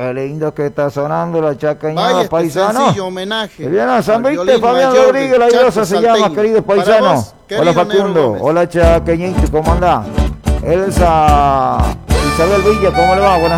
Qué lindo que está sonando la chacañada, Vaya, paisano. sencillo homenaje. Que viene a San al Viste, violín Fabián mayor Rodríguez, de la Chaco diosa se llama, Salteño. querido Para paisano. vos, querido Hola Negro Facundo, Gómez. hola chaqueñito, ¿cómo anda? Elsa Isabel Villa, ¿cómo le va? Buenas